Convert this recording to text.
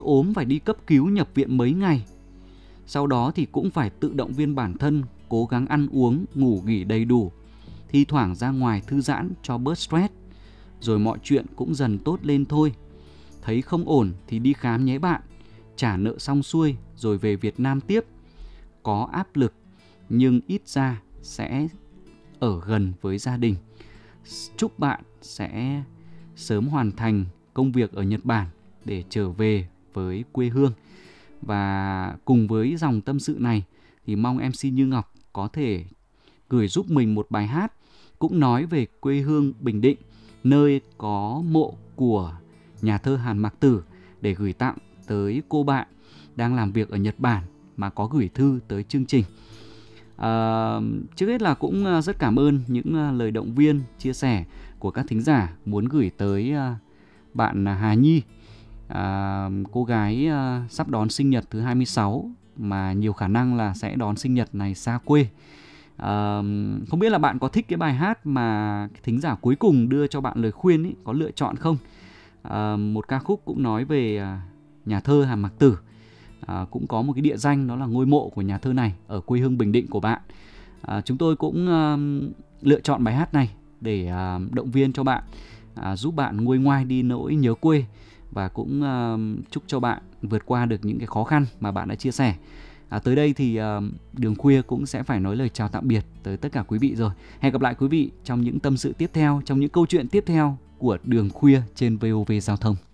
ốm phải đi cấp cứu nhập viện mấy ngày. Sau đó thì cũng phải tự động viên bản thân cố gắng ăn uống, ngủ nghỉ đầy đủ, thi thoảng ra ngoài thư giãn cho bớt stress. Rồi mọi chuyện cũng dần tốt lên thôi. Thấy không ổn thì đi khám nhé bạn. Trả nợ xong xuôi rồi về Việt Nam tiếp. Có áp lực nhưng ít ra sẽ ở gần với gia đình. Chúc bạn sẽ sớm hoàn thành công việc ở Nhật Bản để trở về với quê hương. Và cùng với dòng tâm sự này thì mong MC Như Ngọc có thể gửi giúp mình một bài hát cũng nói về quê hương Bình Định, nơi có mộ của nhà thơ Hàn Mạc Tử, để gửi tặng tới cô bạn đang làm việc ở Nhật Bản mà có gửi thư tới chương trình. Trước hết là cũng rất cảm ơn những lời động viên, chia sẻ của các thính giả muốn gửi tới bạn Hà Nhi, cô gái sắp đón sinh nhật thứ 26 mà nhiều khả năng là sẽ đón sinh nhật này xa quê. Không biết là bạn có thích cái bài hát mà thính giả cuối cùng đưa cho bạn lời khuyên ấy, có lựa chọn không? Một ca khúc cũng nói về nhà thơ Hàn Mạc Tử, cũng có một cái địa danh đó là ngôi mộ của nhà thơ này ở quê hương Bình Định của bạn. Chúng tôi cũng lựa chọn bài hát này để động viên cho bạn, giúp bạn nguôi ngoai đi nỗi nhớ quê, và cũng chúc cho bạn vượt qua được những cái khó khăn mà bạn đã chia sẻ. Tới đây thì Đường Khuya cũng sẽ phải nói lời chào tạm biệt tới tất cả quý vị rồi. Hẹn gặp lại quý vị trong những tâm sự tiếp theo, trong những câu chuyện tiếp theo của Đường Khuya trên VOV Giao thông.